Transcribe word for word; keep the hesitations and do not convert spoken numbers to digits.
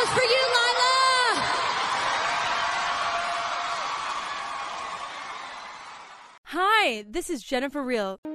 was for you, Lila! Hi, this is Jennifer Real.